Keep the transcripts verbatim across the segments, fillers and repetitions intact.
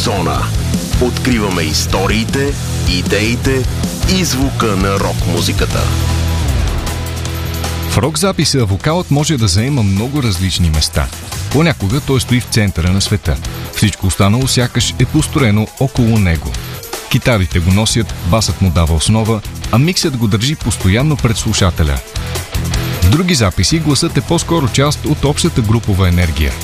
Рок-зона. Откриваме историите, идеите и звука на рок-музиката. В рок-записа вокалът може да заема много различни места. Понякога той стои в центъра на света. Всичко останало сякаш е построено около него. Китарите го носят, басът му дава основа, а миксът го държи постоянно пред слушателя. В други записи гласът е по-скоро част от общата групова енергия.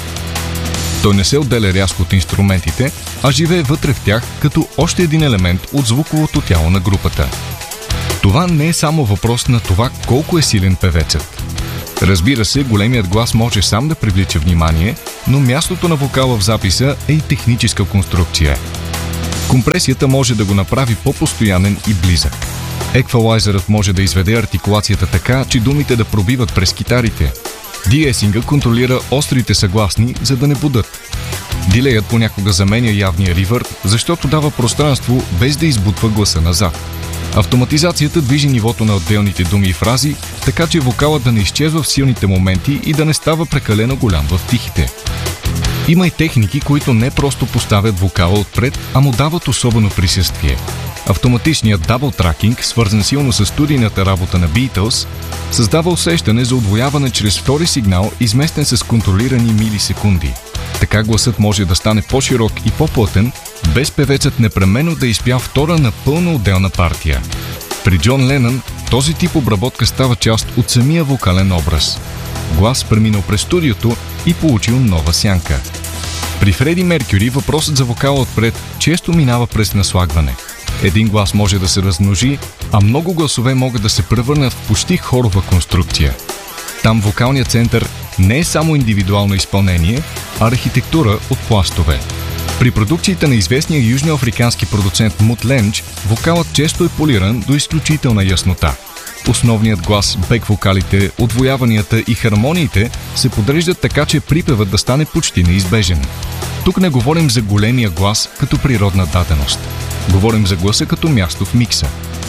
Той не се отделя рязко от инструментите, а живее вътре в тях като още един елемент от звуковото тяло на групата. Това не е само въпрос на това колко е силен певецът. Разбира се, големият глас може сам да привлича внимание, но мястото на вокала в записа е и техническа конструкция. Компресията може да го направи по-постоянен и близък. Еквалайзерът може да изведе артикулацията така, че думите да пробиват през китарите. Диесинга контролира острите съгласни, за да не будат. Дилеят понякога заменя явния ривърб, защото дава пространство без да избутва гласа назад. Автоматизацията движи нивото на отделните думи и фрази, така че вокалът да не изчезва в силните моменти и да не става прекалено голям в тихите. Има и техники, които не просто поставят вокала отпред, а му дават особено присъствие. Автоматичният дабл тракинг, свързан силно с студийната работа на Beatles, създава усещане за удвояване чрез втори сигнал, изместен с контролирани милисекунди. Така гласът може да стане по-широк и по-плътен, без певецът непременно да изпя втора напълно отделна партия. При Джон Ленън този тип обработка става част от самия вокален образ. Глас преминал през студиото и получил нова сянка. При Фреди Меркюри въпросът за вокала отпред често минава през наслагване. Един глас може да се размножи, а много гласове могат да се превърнат в почти хорова конструкция. Там вокалният център не е само индивидуално изпълнение, а архитектура от пластове. При продукциите на известния южноафрикански продуцент Мут Ленч, вокалът често е полиран до изключителна яснота. Основният глас, бек-вокалите, отвояванията и хармониите се подреждат така, че припевът да стане почти неизбежен. Тук не говорим за големия глас като природна даденост. Говорим за гласа като място в микса.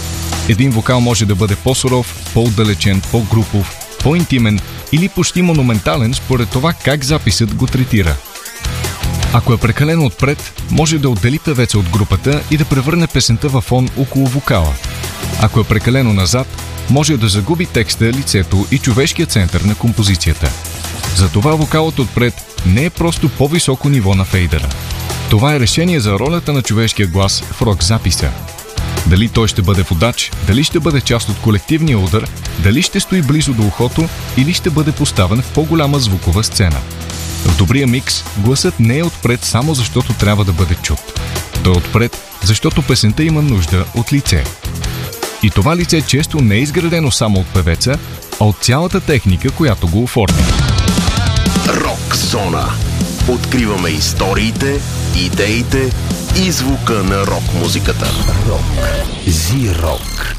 Един вокал може да бъде по-суров, по-отдалечен, по-групов, по-интимен или почти монументален според това как записът го третира. Ако е прекалено отпред, може да отдели певеца от групата и да превърне песента във фон около вокала. Ако е прекалено назад, може да загуби текста, лицето и човешкия център на композицията. Затова вокалът отпред не е просто по-високо ниво на фейдера. Това е решение за ролята на човешкия глас в рок-записа. Дали той ще бъде водач, дали ще бъде част от колективния удар, дали ще стои близо до ухото или ще бъде поставен в по-голяма звукова сцена. В добрия микс гласът не е отпред само защото трябва да бъде чут. Той е отпред, защото песента има нужда от лице. И това лице често не е изградено само от певеца, а от цялата техника, която го оформя. Рок-зона. Откриваме историите, идеите и звука на рок-музиката. Рок. Зи-рок.